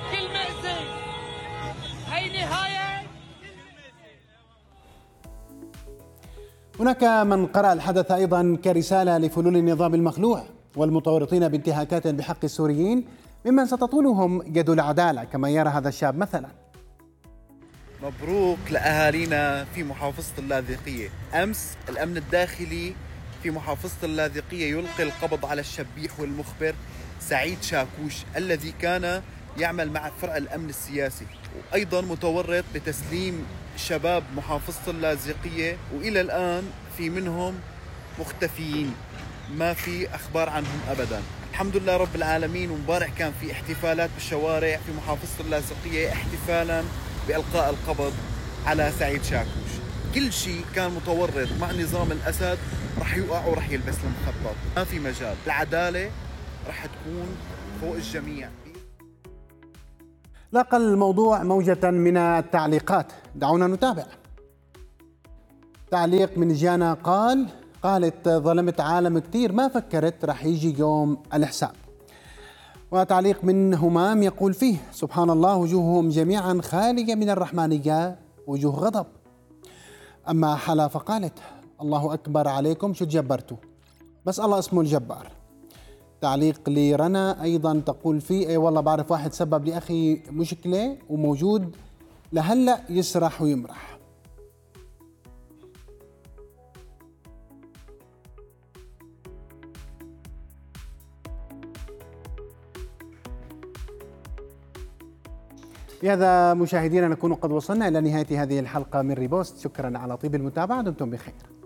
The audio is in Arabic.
كل مأسي هي نهاية. هناك من قرأ الحدث أيضا كرسالة لفلول النظام المخلوع والمتورطين بانتهاكات بحق السوريين ممن ستطولهم يد العدالة، كما يرى هذا الشاب مثلا. مبروك لأهالينا في محافظة اللاذقية. أمس الأمن الداخلي في محافظة اللاذقية يلقي القبض على الشبيح والمخبر سعيد شاكوش الذي كان يعمل مع فرع الأمن السياسي، وأيضا متورط بتسليم شباب محافظة اللاذقية، وإلى الآن في منهم مختفيين، ما في أخبار عنهم أبدا. الحمد لله رب العالمين. ومبارح كان في احتفالات بالشوارع في محافظة اللاذقية احتفالا بإلقاء القبض على سعيد شاكوش. كل شيء كان متورط مع نظام الأسد رح يوقع ورح يلبس المخطط، ما في مجال. العدالة رح تكون فوق الجميع. لاقى الموضوع موجة من التعليقات، دعونا نتابع. تعليق من جانا قالت ظلمت عالم كتير، ما فكرت رح يجي يوم الحساب. وتعليق من همام يقول فيه: سبحان الله، وجوههم جميعا خالية من الرحمانية، وجوه غضب. أما حلا فقالت: الله أكبر عليكم، شو تجبرتوا، بس الله اسمه الجبار. تعليق لرنا أيضا تقول فيه: أي والله بعرف واحد سبب لأخي مشكلة وموجود لهلأ يسرح ويمرح. بهذا مشاهدينا نكون قد وصلنا إلى نهاية هذه الحلقة من ريبوست. شكرا على طيب المتابعة، دمتم بخير.